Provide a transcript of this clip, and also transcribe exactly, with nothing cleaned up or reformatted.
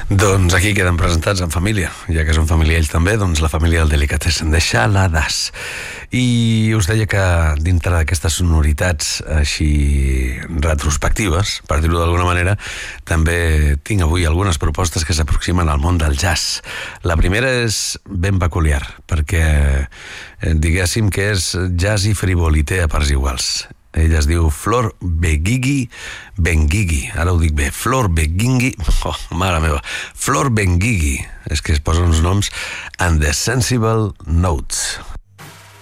Doncs aquí queden presentats en família, ja que són família ells també, doncs la família del Delicatessen de Xalades. I us deia que dintre d'aquestes sonoritats així retrospectives, per dir-ho d'alguna manera, també tinc avui algunes propostes que s'aproximen al món del jazz. La primera és ben peculiar, perquè eh, diguéssim que és jazz i frivolité a parts iguals. Ella es diu Flor Begigi Benguigui. Ara ho dic bé. Flor Begigi... Oh, mare meva. Flor Benguigui. És que es posen uns noms. And the Sensible Notes.